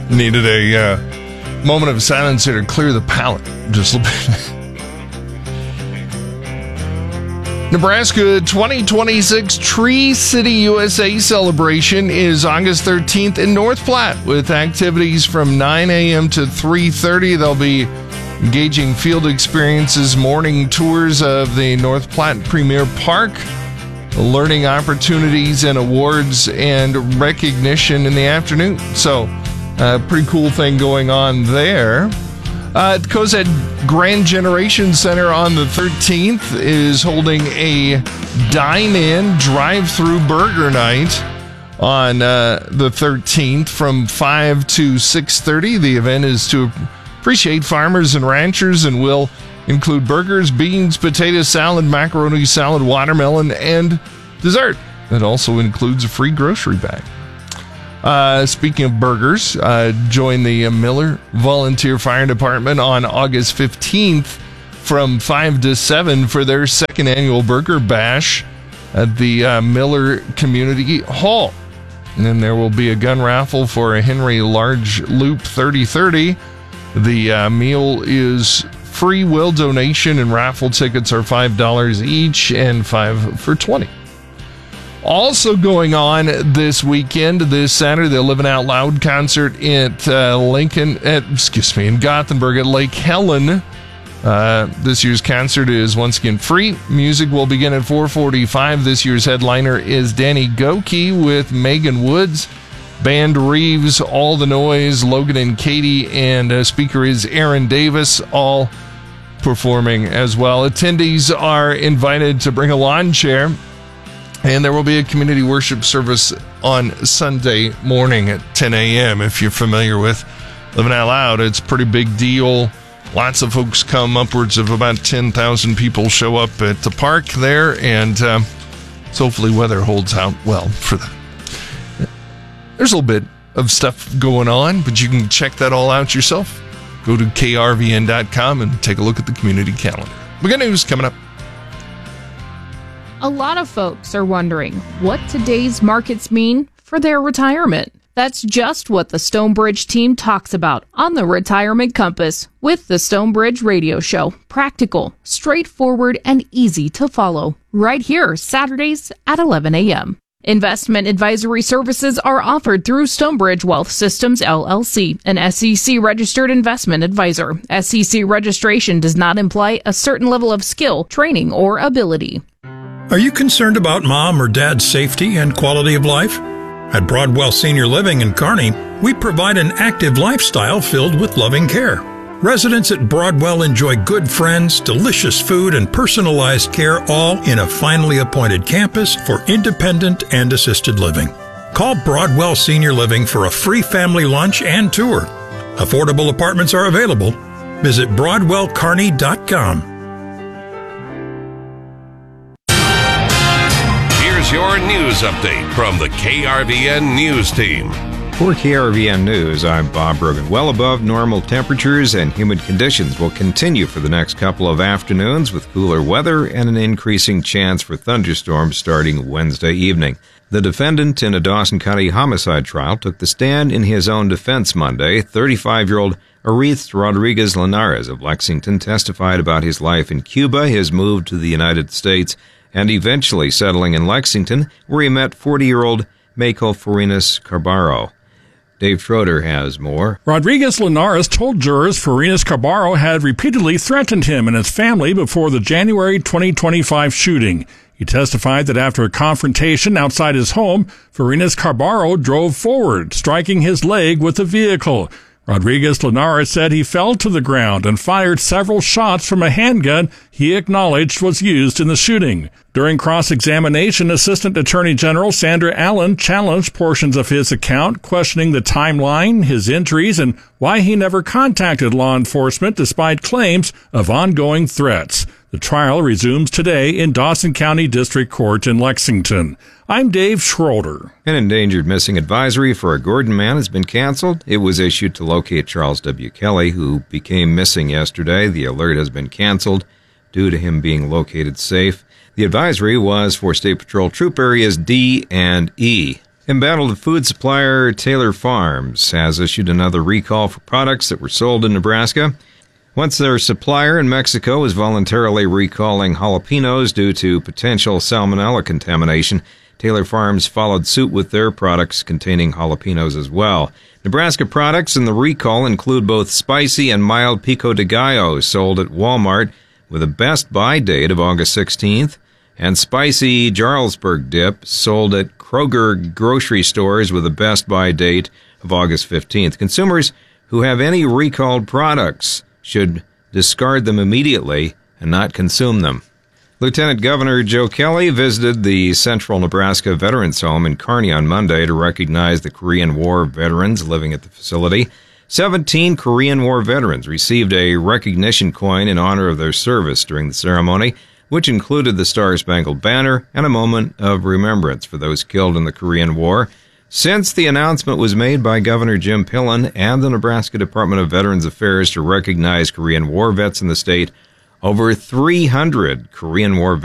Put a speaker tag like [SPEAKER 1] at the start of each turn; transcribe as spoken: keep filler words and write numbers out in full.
[SPEAKER 1] Needed a uh, moment of silence here to clear the palate just a little bit. Nebraska twenty twenty-six Tree City U S A celebration is August thirteenth in North Platte with activities from nine a.m. to three thirty. They'll be engaging field experiences, morning tours of the North Platte Premier Park, learning opportunities and awards and recognition in the afternoon. So, a uh, pretty cool thing going on there. Uh, the Cozad Grand Generation Center on the thirteenth is holding a dine-in drive-through burger night on uh, the thirteenth from five to six thirty. The event is to appreciate farmers and ranchers and will include burgers, beans, potato salad, macaroni salad, watermelon, and dessert. It also includes a free grocery bag. Uh, speaking of burgers, uh, join the uh, Miller Volunteer Fire Department on August fifteenth from five to seven for their second annual Burger Bash at the uh, Miller Community Hall. And then there will be a gun raffle for a Henry Large Loop thirty thirty. The uh, meal is free will donation, and raffle tickets are five dollars each and five for twenty dollars. Also going on this weekend, this Saturday, the Living Out Loud concert at uh, Lincoln, at, excuse me, in Gothenburg at Lake Helen. Uh, this year's concert is once again free. Music will begin at four forty-five. This year's headliner is Danny Goki with Megan Woods. Band Reeves, All the Noise, Logan and Katie, and uh, speaker is Aaron Davis, all performing as well. Attendees are invited to bring a lawn chair. And there will be a community worship service on Sunday morning at ten a.m. If you're familiar with Living Out Loud, it's a pretty big deal. Lots of folks come. Upwards of about ten thousand people show up at the park there, and um, so hopefully weather holds out well for that. There's a little bit of stuff going on, but you can check that all out yourself. Go to K R V N dot com and take a look at the community calendar. We got news coming up.
[SPEAKER 2] A lot of folks are wondering what today's markets mean for their retirement. That's just what the Stonebridge team talks about on the Retirement Compass with the Stonebridge Radio Show. Practical, straightforward, and easy to follow. Right here, Saturdays at eleven a.m. Investment advisory services are offered through Stonebridge Wealth Systems, L L C, an S E C-registered investment advisor. S E C registration does not imply a certain level of skill, training, or ability.
[SPEAKER 3] Are you concerned about mom or dad's safety and quality of life? At Broadwell Senior Living in Kearney, we provide an active lifestyle filled with loving care. Residents at Broadwell enjoy good friends, delicious food, and personalized care, all in a finely appointed campus for independent and assisted living. Call Broadwell Senior Living for a free family lunch and tour. Affordable apartments are available. Visit broadwell kearney dot com.
[SPEAKER 4] Your news update from the K R V N News Team.
[SPEAKER 5] For K R V N News, I'm Bob Brogan. Well above normal temperatures and humid conditions will continue for the next couple of afternoons with cooler weather and an increasing chance for thunderstorms starting Wednesday evening. The defendant in a Dawson County homicide trial took the stand in his own defense Monday. thirty-five-year-old Aretz Rodriguez Linares of Lexington testified about his life in Cuba, his move to the United States, and eventually settling in Lexington, where he met forty-year-old Mako Farinas Carbaro. Dave Schroeder has more.
[SPEAKER 6] Rodriguez Linares told jurors Farinas Carbaro had repeatedly threatened him and his family before the January twenty twenty-five shooting. He testified that after a confrontation outside his home, Farinas Carbaro drove forward, striking his leg with the vehicle. Rodriguez Linares said he fell to the ground and fired several shots from a handgun he acknowledged was used in the shooting. During cross-examination, Assistant Attorney General Sandra Allen challenged portions of his account, questioning the timeline, his injuries, and why he never contacted law enforcement despite claims of ongoing threats. The trial resumes today in Dawson County District Court in Lexington. I'm Dave Schroeder.
[SPEAKER 5] An endangered missing advisory for a Gordon man has been canceled. It was issued to locate Charles W. Kelly, who became missing yesterday. The alert has been canceled due to him being located safe. The advisory was for State Patrol Troop Areas D and E. Embattled food supplier Taylor Farms has issued another recall for products that were sold in Nebraska. Once their supplier in Mexico was voluntarily recalling jalapenos due to potential salmonella contamination, Taylor Farms followed suit with their products containing jalapenos as well. Nebraska products in the recall include both spicy and mild pico de gallo sold at Walmart with a best buy date of August sixteenth, and spicy Jarlsberg dip sold at Kroger grocery stores with a best buy date of August fifteenth. Consumers who have any recalled products should discard them immediately and not consume them. Lieutenant Governor Joe Kelly visited the Central Nebraska Veterans Home in Kearney on Monday to recognize the Korean War veterans living at the facility. Seventeen Korean War veterans received a recognition coin in honor of their service during the ceremony, which included the Star-Spangled Banner and a moment of remembrance for those killed in the Korean War. Since the announcement was made by Governor Jim Pillen and the Nebraska Department of Veterans Affairs to recognize Korean War vets in the state, over three hundred Korean War